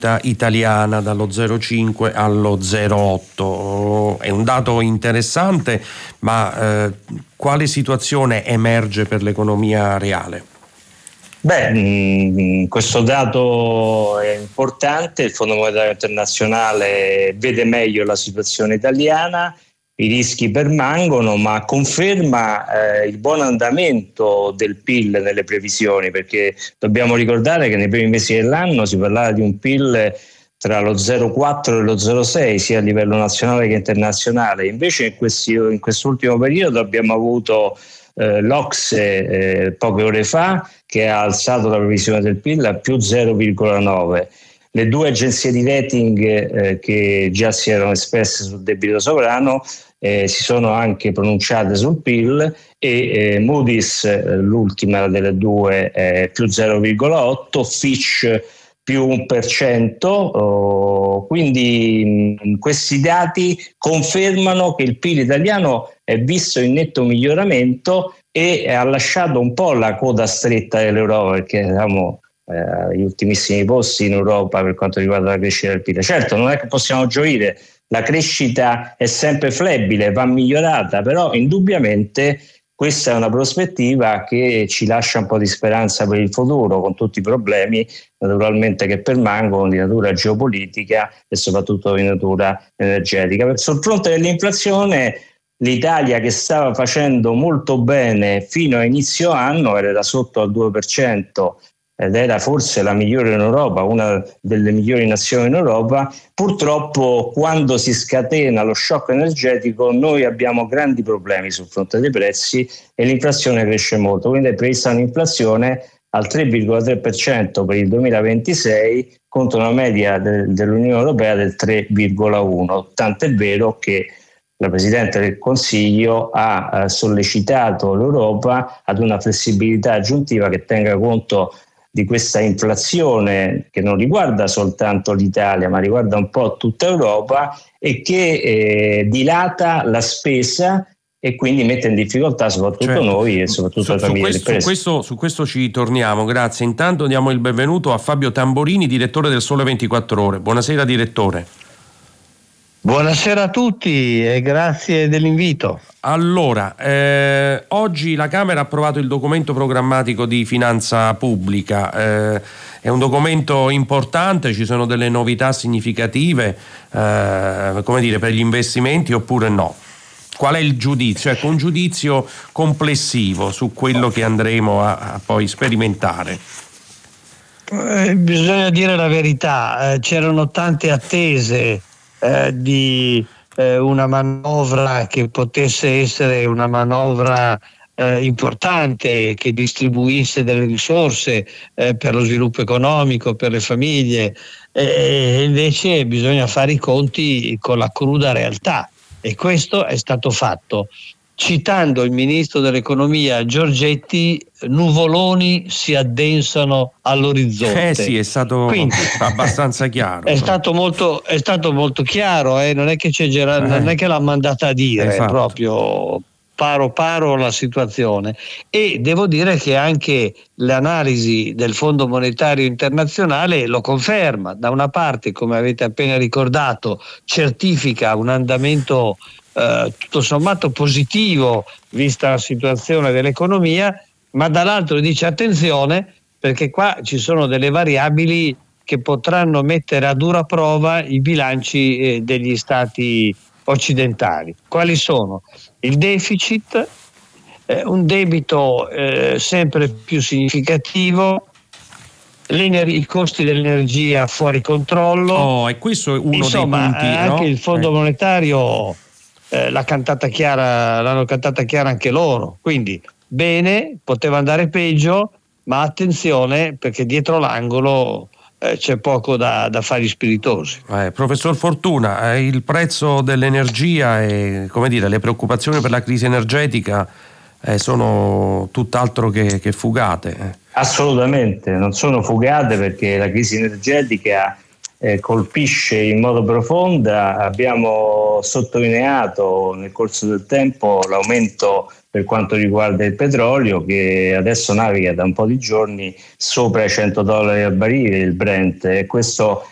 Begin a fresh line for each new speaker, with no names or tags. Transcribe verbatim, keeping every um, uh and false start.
italiana dallo zero virgola cinque allo zero virgola otto. È un dato interessante, ma eh, quale situazione emerge per l'economia reale?
Beh, questo dato è importante, il Fondo Monetario Internazionale vede meglio la situazione italiana, i rischi permangono, ma conferma eh, il buon andamento del P I L nelle previsioni, perché dobbiamo ricordare che nei primi mesi dell'anno si parlava di un P I L tra lo zero virgola quattro e lo zero virgola sei sia a livello nazionale che internazionale. Invece in, questi, in quest'ultimo periodo abbiamo avuto eh, l'Ocse eh, poche ore fa che ha alzato la previsione del P I L a più zero virgola nove. Le due agenzie di rating eh, che già si erano espresse sul debito sovrano eh, si sono anche pronunciate sul P I L e eh, Moody's, eh, l'ultima delle due, eh, più zero virgola otto, Fitch più un per cento, oh, quindi mh, questi dati confermano che il P I L italiano è visto in netto miglioramento e ha lasciato un po' la coda stretta dell'Europa, perché siamo eh, gli ultimissimi posti in Europa per quanto riguarda la crescita del P I L. Certo, non è che possiamo gioire, la crescita è sempre flebile, va migliorata, però indubbiamente questa è una prospettiva che ci lascia un po' di speranza per il futuro, con tutti i problemi naturalmente che permangono di natura geopolitica e soprattutto di natura energetica. Sul fronte dell'inflazione, l'Italia, che stava facendo molto bene fino a inizio anno, era sotto al due per cento ed era forse la migliore in Europa, una delle migliori nazioni in Europa. Purtroppo quando si scatena lo shock energetico noi abbiamo grandi problemi sul fronte dei prezzi e l'inflazione cresce molto, quindi è prevista un'inflazione al tre virgola tre per cento per il duemilaventisei contro una media de- dell'Unione Europea del tre virgola uno, tant'è vero che la Presidente del Consiglio ha eh, sollecitato l'Europa ad una flessibilità aggiuntiva che tenga conto di questa inflazione che non riguarda soltanto l'Italia ma riguarda un po' tutta Europa e che eh, dilata la spesa e quindi mette in difficoltà soprattutto certo. noi e soprattutto
su,
le famiglie.
Su questo, su, questo, su questo ci torniamo, grazie. Intanto diamo il benvenuto a Fabio Tamborini, direttore del Sole ventiquattro Ore. Buonasera direttore.
Buonasera a tutti e grazie dell'invito.
Allora, eh, oggi la Camera ha approvato il documento programmatico di finanza pubblica, eh, è un documento importante, ci sono delle novità significative, eh, come dire, per gli investimenti oppure no? Qual è il giudizio? Ecco, un giudizio complessivo su quello che andremo a, a poi sperimentare.
Eh, bisogna dire la verità, eh, c'erano tante attese eh, di eh, una manovra che potesse essere una manovra eh, importante, che distribuisse delle risorse eh, per lo sviluppo economico, per le famiglie, e invece bisogna fare i conti con la cruda realtà. E questo è stato fatto. Citando il ministro dell'economia Giorgetti, nuvoloni si addensano all'orizzonte.
Eh sì, è stato Quindi, abbastanza chiaro.
È stato molto, è stato molto chiaro, eh? non è che c'è Gerard, eh, non è che l'ha mandata a dire, esatto. proprio paro paro la situazione. E devo dire che anche l'analisi del Fondo Monetario Internazionale lo conferma. Da una parte, come avete appena ricordato, certifica un andamento eh, tutto sommato positivo vista la situazione dell'economia, ma dall'altro dice attenzione perché qua ci sono delle variabili che potranno mettere a dura prova i bilanci eh, degli stati occidentali. Quali sono? Il deficit, eh, un debito eh, sempre più significativo, i costi dell'energia fuori controllo.
Oh, e questo è uno
Insomma,
dei punti,
anche
no?
il Fondo eh. Monetario eh, l'ha cantata chiara, l'hanno cantata chiara anche loro. Quindi bene, poteva andare peggio, ma attenzione perché dietro l'angolo eh, c'è poco da, da fare spiritosi.
Eh, professor Fortuna, eh, il prezzo dell'energia e, come dire, le preoccupazioni per la crisi energetica eh, sono tutt'altro che, che fugate. Eh.
Assolutamente, non sono fugate perché la crisi energetica eh, colpisce in modo profondo. Abbiamo sottolineato nel corso del tempo l'aumento per quanto riguarda il petrolio, che adesso naviga da un po' di giorni sopra i cento dollari al barile, il Brent, e questo